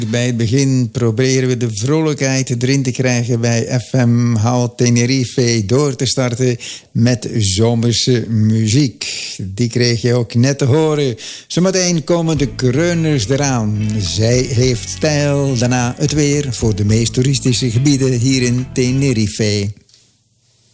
Bij het begin proberen we de vrolijkheid erin te krijgen bij FM Haal Tenerife door te starten met zomerse muziek. Die kreeg je ook net te horen. Zometeen komen de kreuners eraan. Zij heeft stijl, daarna het weer voor de meest toeristische gebieden hier in Tenerife.